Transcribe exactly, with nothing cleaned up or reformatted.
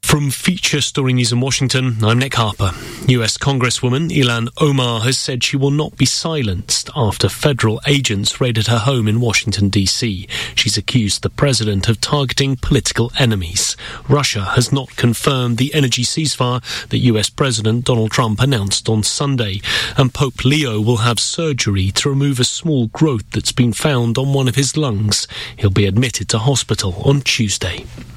From Feature Story News in Washington, I'm Nick Harper. U S Congresswoman Ilhan Omar has said she will not be silenced after federal agents raided her home in Washington, D C She's accused the president of targeting political enemies. Russia has not confirmed the energy ceasefire that U S President Donald Trump announced on Sunday. And Pope Leo will have surgery to remove a small growth that's been found on one of his lungs. He'll be admitted to hospital on Tuesday.